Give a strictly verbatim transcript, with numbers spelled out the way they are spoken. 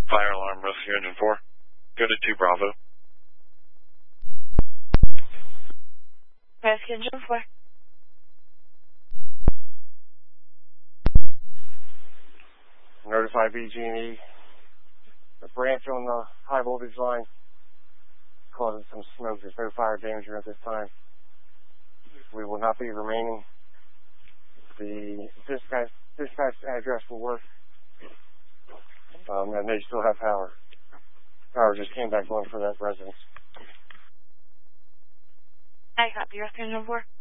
Fire alarm, rescue engine four. Go to two Bravo. Rescue engine four. Notify B G and E. The branch on the high voltage line causing some smoke. There's no fire danger at this time. We will not be remaining. The dispatch, dispatch address will work. Um, and they still have power. Power just came back on for that residence. I copy. Rescue engine four.